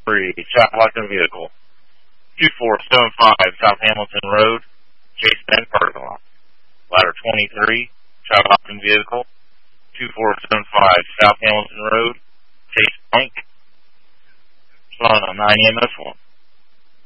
child locked in vehicle. 2475 South Hamilton Road, Chase Bank parking lot. Ladder 23, child locked in vehicle. 2475 South Hamilton Road, Chase Bank. On a 9 EMS 1.